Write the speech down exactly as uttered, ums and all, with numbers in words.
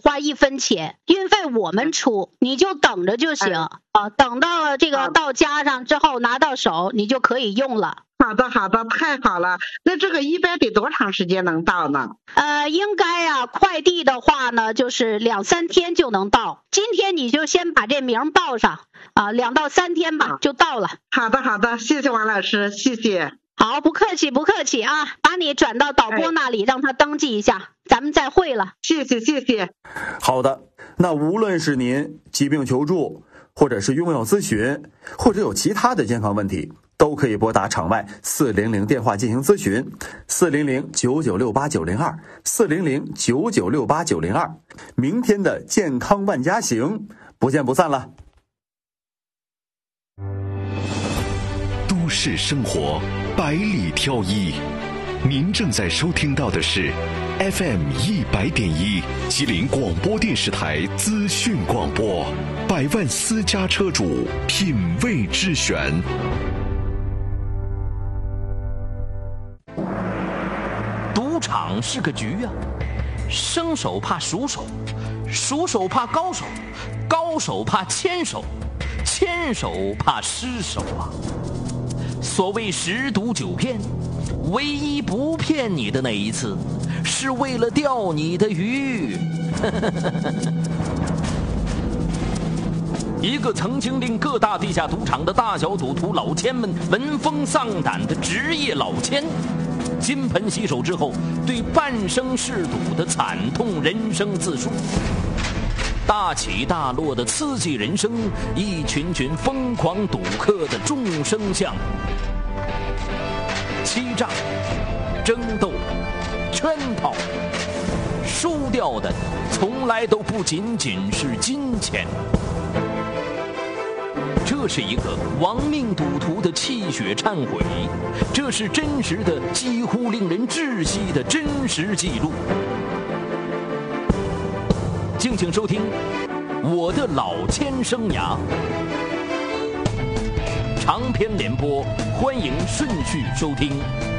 花一分钱，运费我们出，你就等着就行、哎、啊。等到这个到家上之后拿到手，你就可以用了。 好的好的，太好了。那这个一般得多长时间能到呢？ 呃，应该啊，快递的话呢，就是两三天就能到。今天你就先把这名报上啊，两到三天吧，就到了。 好的好的，谢谢王老师，谢谢。 好，不客气不客气啊，把你转到导播那里、哎、让他登记一下，咱们再会了。 谢谢谢谢。 好的，那无论是您疾病求助，或者是用药咨询，或者有其他的健康问题，都可以拨打场外四零零电话进行咨询，四零零九九六八九零二，四零零九九六八九零二。明天的健康万家行，不见不散了。 都市生活百里挑一，您正在收听到的是 F M 一百点一吉林广播电视台资讯广播，百万私家车主品味之选。 赌场是个局啊，生手怕熟手，熟手怕高手，高手怕牵手，牵手怕失手啊。所谓十赌九骗，唯一不骗你的那一次，是为了钓你的鱼。一个曾经令各大地下赌场的大小赌徒老千们闻风丧胆的职业老千，金盆洗手之后，对半生嗜赌的惨痛人生自述，大起大落的刺激人生，一群群疯狂赌客的众生相，欺诈、争斗、圈套，输掉的从来都不仅仅是金钱。这是一个亡命赌徒的泣血忏悔，这是真实的，几乎令人窒息的真实记录。敬请收听我的老千生涯，长篇连播，欢迎顺序收听。